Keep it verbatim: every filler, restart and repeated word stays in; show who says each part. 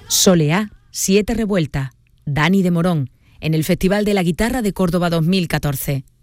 Speaker 1: Soleá, Siete Revueltas, Dani de Morón, en el Festival de la Guitarra de Córdoba dos mil catorce.